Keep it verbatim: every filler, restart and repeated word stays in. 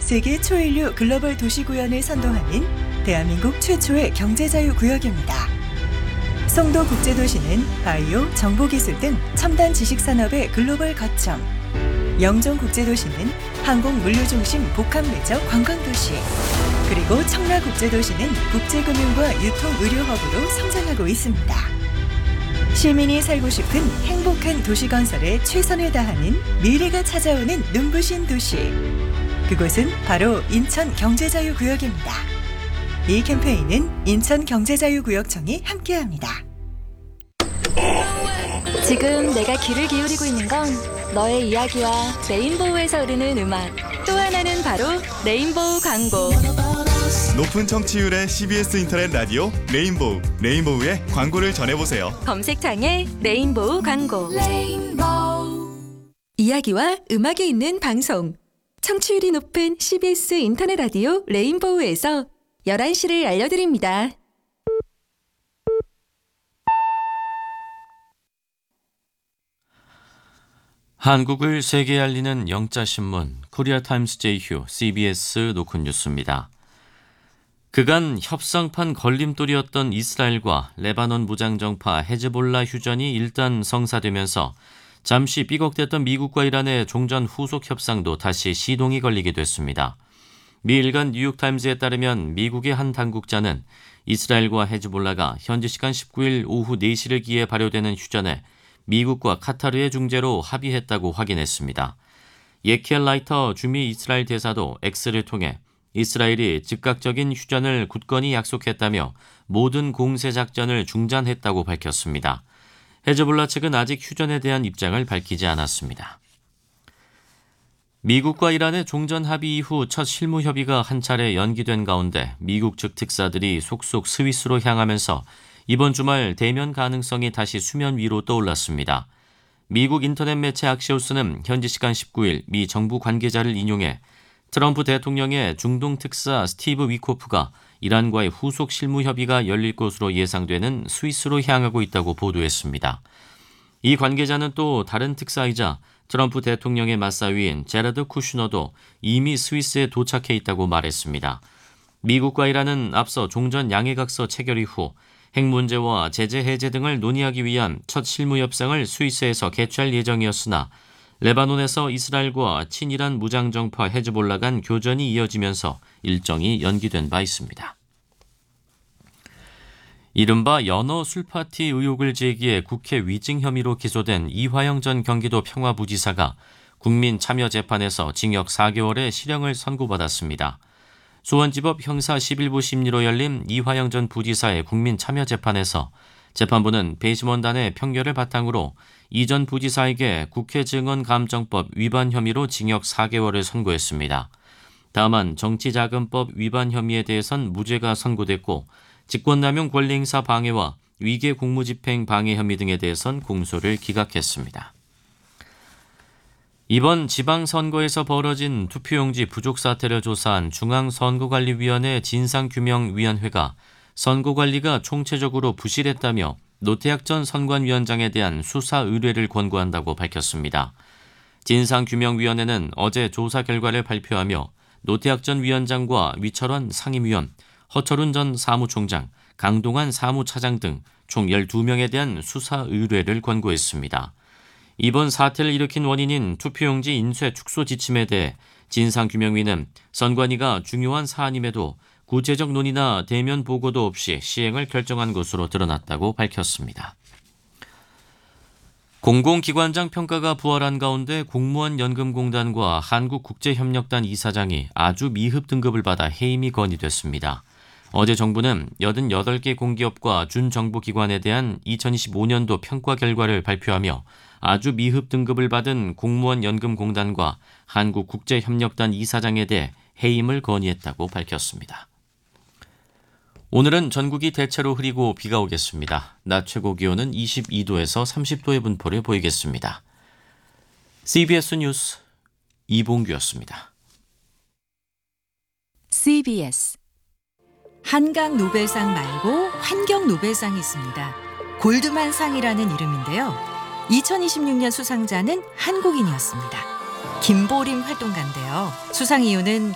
세계 초인류 글로벌 도시구현을 선도하는 대한민국 최초의 경제자유구역입니다. 송도 국제도시는 바이오, 정보기술 등 첨단 지식산업의 글로벌 거점, 영종 국제도시는 항공물류중심 복합매적 관광도시, 그리고 청라 국제도시는 국제금융과 유통의료허브로 성장하고 있습니다. 시민이 살고 싶은 행복한 도시 건설에 최선을 다하는 미래가 찾아오는 눈부신 도시. 그곳은 바로 인천경제자유구역입니다. 이 캠페인은 인천경제자유구역청이 함께합니다. 지금 내가 귀를 기울이고 있는 건 너의 이야기와 레인보우에서 흐르는 음악, 또 하나는 바로 레인보우 광고. 높은 청취율의 씨비에스 인터넷 라디오 레인보우, 레인보우의 광고를 전해보세요. 검색창에 레인보우 광고. 레인보우. 이야기와 음악이 있는 방송. 청취율이 높은 씨비에스 인터넷 라디오 레인보우에서 열한 시를 알려드립니다. 한국을 세계에 알리는 영자신문 코리아타임스 제이휴 씨비에스 노컷 뉴스입니다. 그간 협상판 걸림돌이었던 이스라엘과 레바논 무장정파 헤즈볼라 휴전이 일단 성사되면서 잠시 삐걱댔던 미국과 이란의 종전 후속 협상도 다시 시동이 걸리게 됐습니다. 미 일간 뉴욕타임즈에 따르면 미국의 한 당국자는 이스라엘과 헤즈볼라가 현지 시간 십구 일 오후 네 시를 기해 발효되는 휴전에 미국과 카타르의 중재로 합의했다고 확인했습니다. 예키엘 라이터 주미 이스라엘 대사도 X를 통해 이스라엘이 즉각적인 휴전을 굳건히 약속했다며 모든 공세작전을 중단했다고 밝혔습니다. 헤즈볼라 측은 아직 휴전에 대한 입장을 밝히지 않았습니다. 미국과 이란의 종전 합의 이후 첫 실무 협의가 한 차례 연기된 가운데 미국 측 특사들이 속속 스위스로 향하면서 이번 주말 대면 가능성이 다시 수면 위로 떠올랐습니다. 미국 인터넷 매체 악시오스는 현지 시간 십구 일 미 정부 관계자를 인용해 트럼프 대통령의 중동 특사 스티브 위코프가 이란과의 후속 실무 협의가 열릴 것으로 예상되는 스위스로 향하고 있다고 보도했습니다. 이 관계자는 또 다른 특사이자 트럼프 대통령의 맞사위인 제라드 쿠슈너도 이미 스위스에 도착해 있다고 말했습니다. 미국과 이란은 앞서 종전 양해각서 체결 이후 핵 문제와 제재 해제 등을 논의하기 위한 첫 실무 협상을 스위스에서 개최할 예정이었으나 레바논에서 이스라엘과 친이란 무장정파 헤즈볼라 간 교전이 이어지면서 일정이 연기된 바 있습니다. 이른바 연어 술파티 의혹을 제기해 국회 위증 혐의로 기소된 이화영 전 경기도 평화부지사가 국민참여재판에서 징역 사 개월의 실형을 선고받았습니다. 수원지법 형사 십일 부 심리로 열린 이화영 전 부지사의 국민참여재판에서 재판부는 배심원단의 평결을 바탕으로 이 전 부지사에게 국회증언감정법 위반 혐의로 징역 사 개월을 선고했습니다. 다만 정치자금법 위반 혐의에 대해선 무죄가 선고됐고 직권남용 권리행사 방해와 위계 공무집행 방해 혐의 등에 대해선 공소를 기각했습니다. 이번 지방선거에서 벌어진 투표용지 부족 사태를 조사한 중앙선거관리위원회 진상규명위원회가 선거관리가 총체적으로 부실했다며 노태학 전 선관위원장에 대한 수사 의뢰를 권고한다고 밝혔습니다. 진상규명위원회는 어제 조사 결과를 발표하며 노태학 전 위원장과 위철원 상임위원, 허철훈 전 사무총장, 강동환 사무차장 등 총 열두 명에 대한 수사 의뢰를 권고했습니다. 이번 사태를 일으킨 원인인 투표용지 인쇄 축소 지침에 대해 진상규명위는 선관위가 중요한 사안임에도 구체적 논의나 대면 보고도 없이 시행을 결정한 것으로 드러났다고 밝혔습니다. 공공기관장 평가가 부활한 가운데 공무원 연금공단과 한국국제협력단 이사장이 아주 미흡 등급을 받아 해임이 건의됐습니다. 어제 정부는 여든여덟 개 공기업과 준정부기관에 대한 이천이십오 년도 평가 결과를 발표하며 아주 미흡 등급을 받은 공무원 연금공단과 한국국제협력단 이사장에 대해 해임을 건의했다고 밝혔습니다. 오늘은 전국이 대체로 흐리고 비가 오겠습니다. 낮 최고 기온은 이십이 도에서 삼십 도의 분포를 보이겠습니다. 씨비에스 뉴스 이봉규였습니다. 씨비에스 한강 노벨상 말고 환경 노벨상이 있습니다. 골드만 상이라는 이름인데요. 이천이십육 년 수상자는 한국인이었습니다. 김보림 활동가인데요. 수상 이유는